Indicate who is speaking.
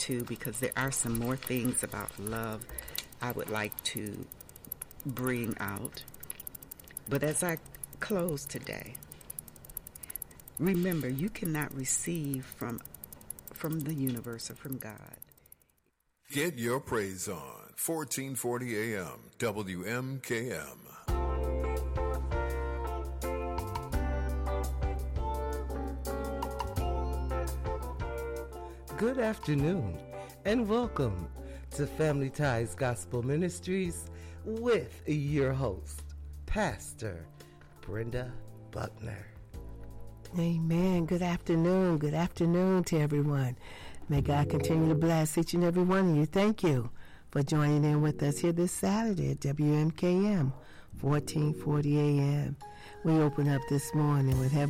Speaker 1: to, because there are some more things about love I would like to bring out. But as I close today, remember, you cannot receive from the universe or from God.
Speaker 2: Get your praise on. 1440 AM, WMKM.
Speaker 3: Good afternoon, and welcome to Family Ties Gospel Ministries with your host, Pastor Brenda Buckner.
Speaker 4: Amen. Good afternoon. Good afternoon to everyone. May God continue to bless each and every one of you. Thank you for joining in with us here this Saturday at WMKM, 1440 AM. We open up this morning with